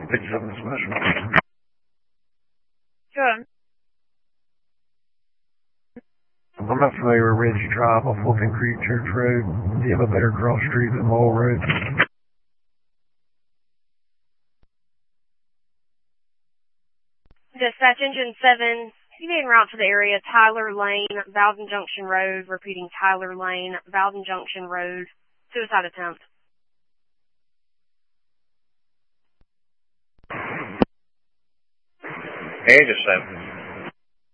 57 Special. Good. I'm not familiar with Ridge Drive off Wolfing Creek Church Road. Do you have a better cross street than Mall Road? Dispatch Engine 7, CVA route to the area, Tyler Lane, Bowden Junction Road, repeating Tyler Lane, Bowden Junction Road, suicide attempt. Engine 7.